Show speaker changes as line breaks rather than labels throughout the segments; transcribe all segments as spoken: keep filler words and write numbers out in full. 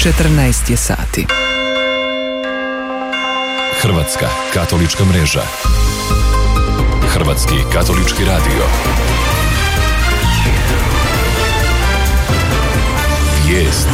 četrnaest je sati.
Hrvatska katolička mreža. Hrvatski katolički radio. Vijesti.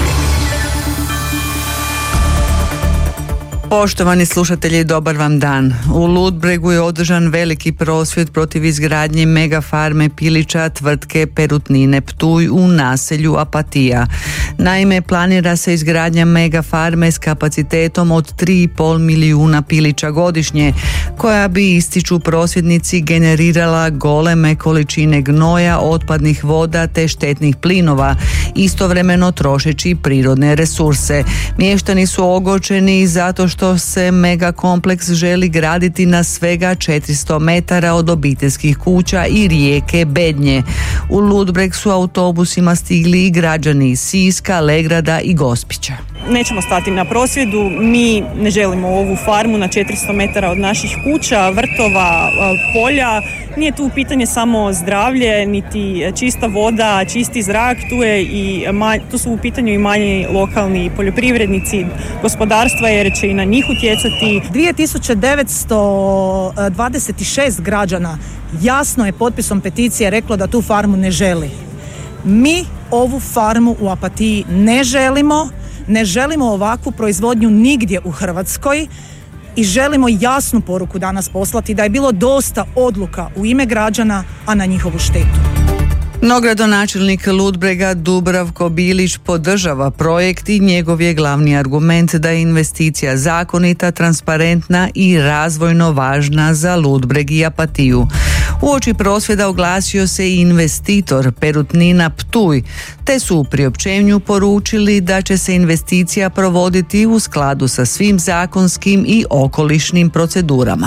Poštovani slušatelji, dobar vam dan. U Ludbregu je održan veliki prosvjed protiv izgradnje megafarme pilića tvrtke Perutnine Ptuj u naselju Apatija. Naime, planira se izgradnja megafarme s kapacitetom od tri i pol milijuna pilića godišnje, koja bi, ističu prosvjednici, generirala goleme količine gnoja, otpadnih voda te štetnih plinova, istovremeno trošeći prirodne resurse. Mještani su ogorčeni zato što se megakompleks želi graditi na svega četiristo metara od obiteljskih kuća i rijeke Bednje. U Ludbreg su autobusima stigli i građani iz Siska, Legrada i Gospića.
Nećemo stati na prosvjedu, mi ne želimo ovu farmu na četiristo metara od naših kuća, vrtova, polja. Nije tu pitanje samo zdravlje, niti čista voda, čisti zrak, tu, je i, tu su u pitanju i manji lokalni poljoprivrednici, gospodarstva, jer će i na njih utjecati.
dvije tisuće devetsto dvadeset šest građana jasno je potpisom peticije reklo da tu farmu ne želi. Mi ovu farmu u Apatiji ne želimo. Ne želimo ovakvu proizvodnju nigdje u Hrvatskoj i želimo jasnu poruku danas poslati da je bilo dosta odluka u ime građana, a na njihovu štetu.
No, gradonačelnik Ludbrega Dubravko Bilić podržava projekt i njegov je glavni argument da je investicija zakonita, transparentna i razvojno važna za Ludbreg i Apatiju. Uoči prosvjeda oglasio se i investitor Perutnina Ptuj, te su u priopćenju poručili da će se investicija provoditi u skladu sa svim zakonskim i okolišnim procedurama.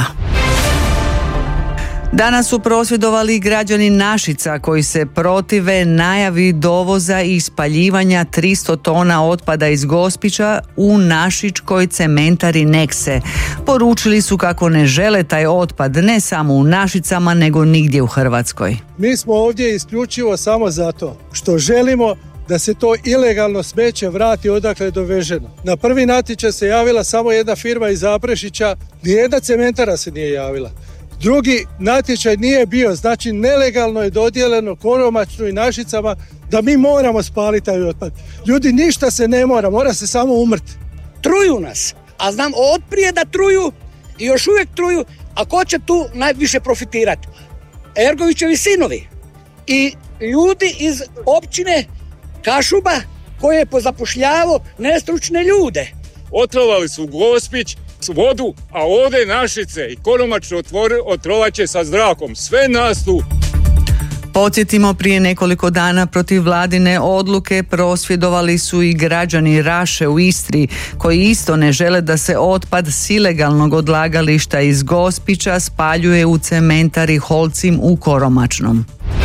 Danas su prosvjedovali građani Našica koji se protive najavi dovoza i spaljivanja tristo tona otpada iz Gospića u našičkoj cementari Nekse. Poručili su kako ne žele taj otpad ne samo u Našicama nego nigdje u Hrvatskoj.
Mi smo ovdje isključivo samo zato što želimo da se to ilegalno smeće vrati odakle je doveženo. Na prvi natječaj se javila samo jedna firma iz Zaprešića, nijedna cementara se nije javila. Drugi natječaj nije bio, znači nelegalno je dodijeljeno Koromačnu i Našicama da mi moramo spaliti taj otpad. Ljudi, ništa se ne mora, mora se samo umrti.
Truju nas, a znam otprije da truju i još uvijek truju, a ko će tu najviše profitirati? Ergovićevi sinovi i ljudi iz općine Kašuba koje je pozapošljavao nestručne ljude.
Otrovali su Gospić s vodu, a ovdje Našice i Koromačne otrovat će sa zrakom. Sve nas tu.
Podsjetimo, prije nekoliko dana protiv vladine odluke prosvjedovali su i građani Raše u Istri, koji isto ne žele da se otpad s ilegalnog odlagališta iz Gospića spaljuje u cementari Holcim u Koromačnom.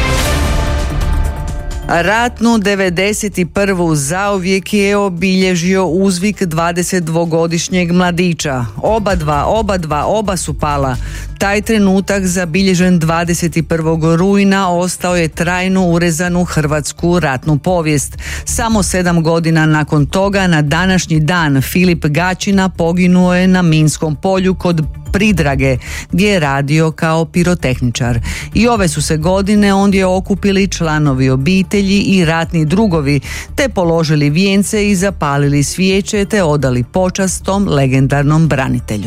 Ratnu devedeset prvu zauvijek je obilježio uzvik dvadesetdvogodišnjeg mladića. Oba dva, oba dva, oba su pala. Taj trenutak, zabilježen dvadeset prvog rujna, ostao je trajno urezan u hrvatsku ratnu povijest. Samo sedam godina nakon toga, na današnji dan, Filip Gačina poginuo je na minskom polju kod Pridrage, gdje je radio kao pirotehničar. I ove su se godine ondje okupili članovi obitelji i ratni drugovi, te položili vijence i zapalili svijeće, te odali počast tom legendarnom branitelju.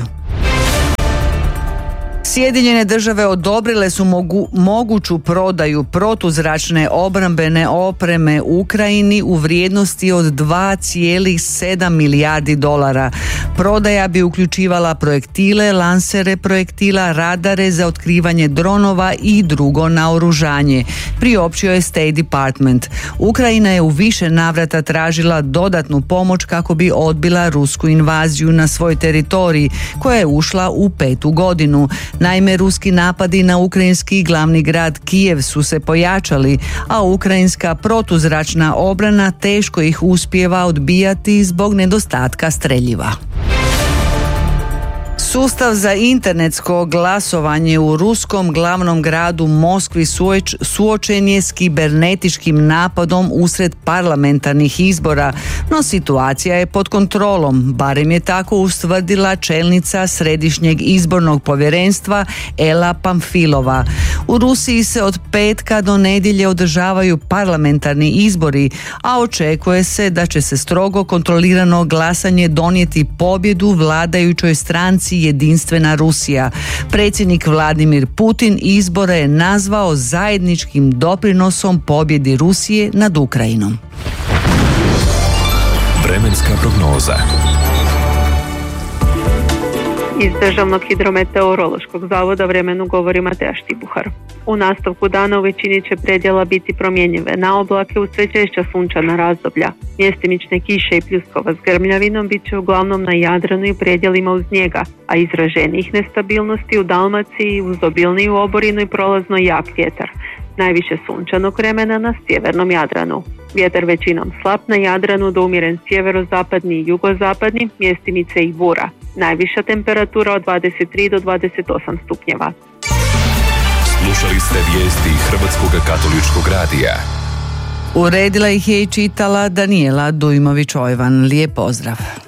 Sjedinjene države odobrile su mogu, moguću prodaju protuzračne obrambene opreme Ukrajini u vrijednosti od dva zarez sedam milijardi dolara. Prodaja bi uključivala projektile, lansere projektila, radare za otkrivanje dronova i drugo naoružanje, priopćio je State Department. Ukrajina je u više navrata tražila dodatnu pomoć kako bi odbila rusku invaziju na svoj teritorij, koja je ušla u petu godinu. Naime, ruski napadi na ukrajinski glavni grad Kijev su se pojačali, a ukrajinska protuzračna obrana teško ih uspijeva odbijati zbog nedostatka streljiva. Sustav za internetsko glasovanje u ruskom glavnom gradu Moskvi suočen je s kibernetičkim napadom usred parlamentarnih izbora, no situacija je pod kontrolom, barem je tako ustvrdila čelnica Središnjeg izbornog povjerenstva Ela Pamfilova. U Rusiji se od petka do nedjelje održavaju parlamentarni izbori, a očekuje se da će se strogo kontrolirano glasanje donijeti pobjedu vladajućoj stranci Jedinstvena Rusija. Predsjednik Vladimir Putin izbore je nazvao zajedničkim doprinosom pobjedi Rusije nad Ukrajinom.
Vremenska prognoza.
Iz Državnog hidrometeorološkog zavoda vremenu govori Mateja Štibuhar. U nastavku dana u većini će predjela biti promjenjive na oblake usred češća sunčana razdoblja. Mjestimične kiše i pljuskova s grmljavinom bit će uglavnom na Jadranu i predjelima uz njega, a izraženijih nestabilnosti u Dalmaciji uz obilniju oborinu i prolazno jak vjetar. Najviše sunčanog vremena na sjevernom Jadranu. Vjetar većinom slab na Jadranu do umjeren sjeverozapadni i jugozapadni, mjestimice i bura. Najviša temperatura od dvadeset tri do dvadeset osam stupnjeva.
Slušali ste vijesti Hrvatskog katoličkog radija.
Uredila ih je i čitala Danijela Dujmović-Ojvan. Lijep pozdrav.